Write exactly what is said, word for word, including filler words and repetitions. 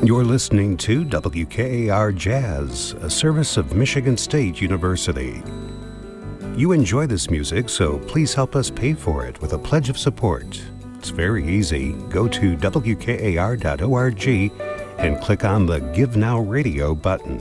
You're listening to W K A R Jazz, a service of Michigan State University. You enjoy this music, so please help us pay for it with a pledge of support. It's very easy. Go to W K A R dot org and click on the Give Now Radio button.